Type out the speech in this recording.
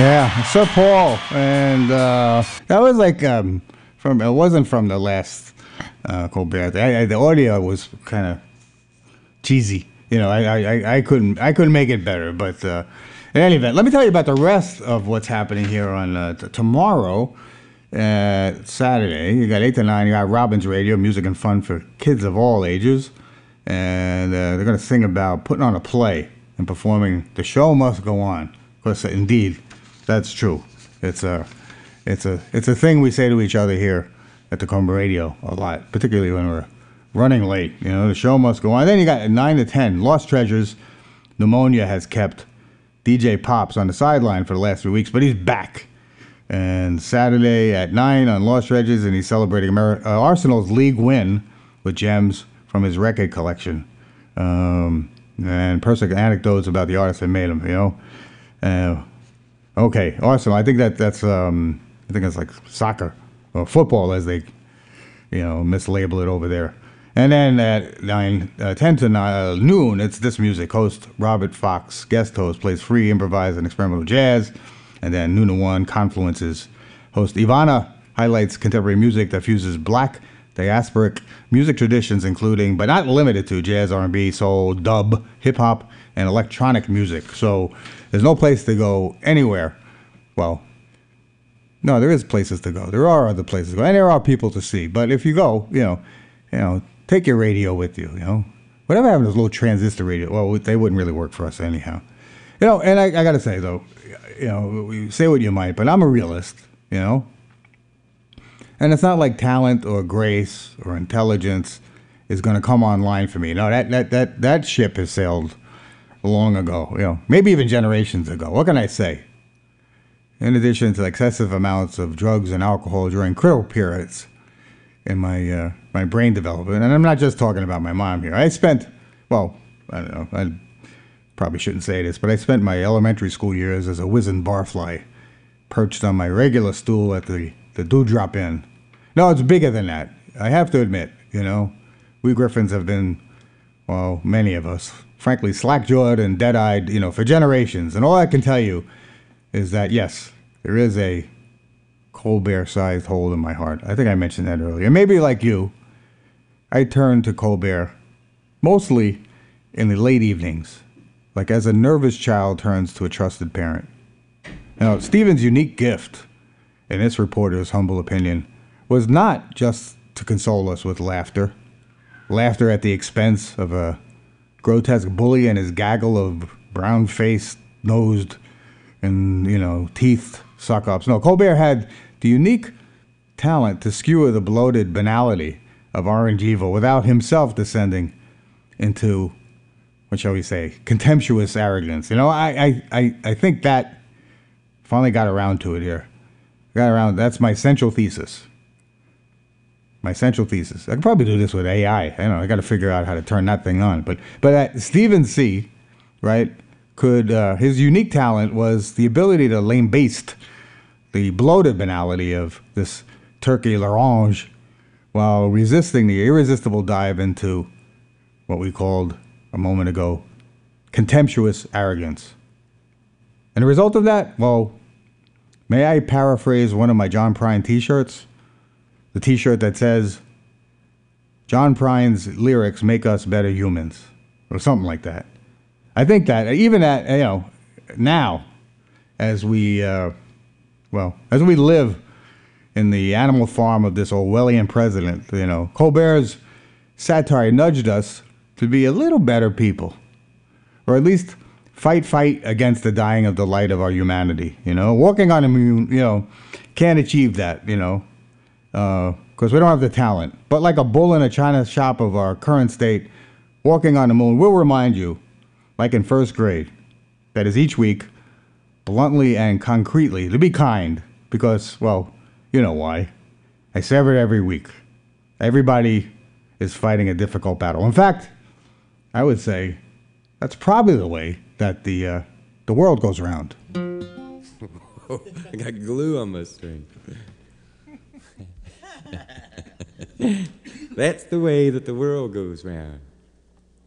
Yeah, Sir Paul, and that was like from. It wasn't from the last Colbert. The audio was kind of cheesy. You know, I couldn't make it better. But in any event, let me tell you about the rest of what's happening here on tomorrow. Saturday, you got 8 to 9. You got Robbins Radio, music and fun for kids of all ages, and they're going to sing about putting on a play and performing. The show must go on. Of course, indeed, that's true. It's a thing we say to each other here at the Comber Radio a lot, particularly when we're running late. You know, the show must go on. Then you got 9 to 10. Lost Treasures. Pneumonia has kept DJ Pops on the sideline for the last 3 weeks, but he's back. And Saturday at 9 on Lost Treasures, and he's celebrating Arsenal's league win with gems from his record collection. And personal anecdotes about the artists that made him, you know. Okay, Arsenal. I think that's like soccer or football, as they, mislabel it over there. And then at 10 to noon, it's This Music. Host Robert Fox, guest host, plays free, improvised, and experimental jazz. And then noon to 1, Confluences. Host Ivana highlights contemporary music that fuses black, diasporic music traditions, including, but not limited to, jazz, R&B, soul, dub, hip-hop, and electronic music. So there's no place to go anywhere. Well, no, there is places to go. There are other places to go, and there are people to see. But if you go, take your radio with you, Whatever happened to those little transistor radio? Well, they wouldn't really work for us anyhow. And I got to say, though, say what you might, but I'm a realist, And it's not like talent or grace or intelligence is going to come online for me. No, that ship has sailed long ago, maybe even generations ago. What can I say? In addition to excessive amounts of drugs and alcohol during critical periods in my brain development, and I'm not just talking about my mom here. I spent, I don't know, I probably shouldn't say this, but I spent my elementary school years as a wizened barfly, perched on my regular stool at the Dewdrop Inn. No, it's bigger than that. I have to admit, we Griffins have been, many of us, frankly, slack-jawed and dead-eyed, for generations. And all I can tell you is that, yes, there is a Colbert-sized hole in my heart. I think I mentioned that earlier. Maybe like you, I turn to Colbert mostly in the late evenings, like as a nervous child turns to a trusted parent. Stephen's unique gift, in this reporter's humble opinion, was not just to console us with laughter at the expense of a grotesque bully and his gaggle of brown-faced, nosed, and, teeth suck-ups. No, Colbert had the unique talent to skewer the bloated banality of orange evil without himself descending into, what shall we say, contemptuous arrogance. I think that finally got around to it here. That's my central thesis. I could probably do this with AI. I got to figure out how to turn that thing on. But Stephen C., right, his unique talent was the ability to lame-baste the bloated banality of this turkey l'orange while resisting the irresistible dive into what we called a moment ago contemptuous arrogance. And the result of that, may I paraphrase one of my John Prine t-shirts? The t-shirt that says, John Prine's lyrics make us better humans, or something like that. I think that even now, as we live in the animal farm of this Orwellian president, Colbert's satire nudged us to be a little better people, or at least fight against the dying of the light of our humanity. Walking on the moon, can't achieve that, because we don't have the talent. But like a bull in a china shop of our current state, walking on the moon will remind you, like in first grade, that is each week, bluntly and concretely, to be kind, because, you know why. I sever it every week. Everybody is fighting a difficult battle. In fact, I would say that's probably the way that the world goes around. I got glue on my string. That's the way that the world goes round.